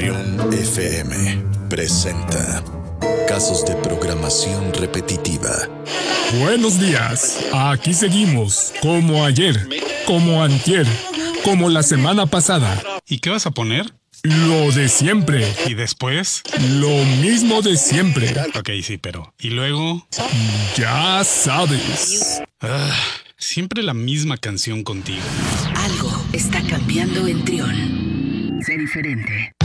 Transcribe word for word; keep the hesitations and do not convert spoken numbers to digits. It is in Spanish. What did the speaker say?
Trión F M presenta Casos de programación repetitiva. Buenos días, aquí seguimos, como ayer, como antier, como la semana pasada. ¿Y qué vas a poner? Lo de siempre. ¿Y después? Lo mismo de siempre. Ok, sí, pero... ¿Y luego? Ya sabes. Ah, siempre la misma canción contigo. Algo está cambiando en Trión. Sé diferente.